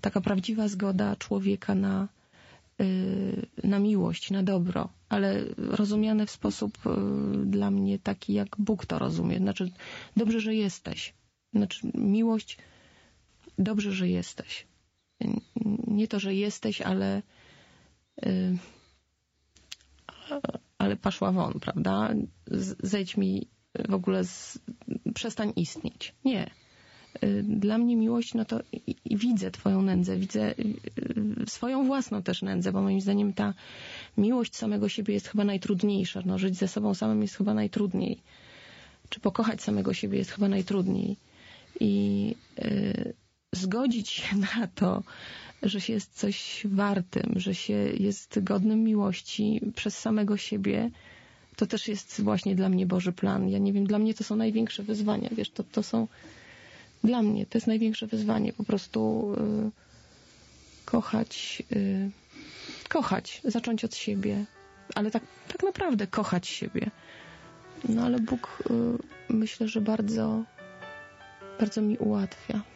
taka prawdziwa zgoda człowieka na miłość, na dobro, ale rozumiane w sposób dla mnie taki, jak Bóg to rozumie. Znaczy, dobrze, że jesteś. Znaczy, miłość, dobrze, że jesteś. Nie to, że jesteś, ale paszła won, prawda? Zejdź mi w ogóle, przestań istnieć. Nie. Dla mnie miłość, no to widzę twoją nędzę, widzę swoją własną też nędzę, bo moim zdaniem ta miłość samego siebie jest chyba najtrudniejsza. No, żyć ze sobą samym jest chyba najtrudniej. Czy pokochać samego siebie jest chyba najtrudniej. I zgodzić się na to, że się jest coś wartym, że się jest godnym miłości przez samego siebie, to też jest właśnie dla mnie Boży plan. Ja nie wiem, dla mnie to są największe wyzwania. Wiesz, to są dla mnie, to jest największe wyzwanie. Po prostu kochać, zacząć od siebie. Ale tak naprawdę kochać siebie. No ale Bóg myślę, że bardzo, bardzo mi ułatwia.